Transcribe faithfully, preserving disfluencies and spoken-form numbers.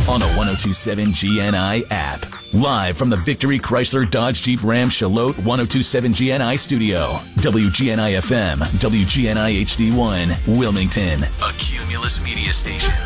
on the one oh two point seven G N I app. Live from the Victory Chrysler Dodge Jeep Ram Charlotte one oh two point seven G N I studio. W G N I F M, W G N I H D one, Wilmington, a Cumulus media station.